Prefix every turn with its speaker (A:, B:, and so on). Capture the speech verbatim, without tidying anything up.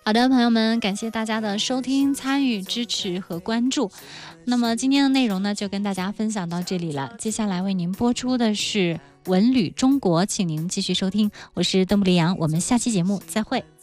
A: 好的，朋友们，感谢大家的收听、参与、支持和关注。那么今天的内容呢，就跟大家分享到这里了。接下来为您播出的是文旅中国，请您继续收听。我是邓布利阳，我们下期节目再会。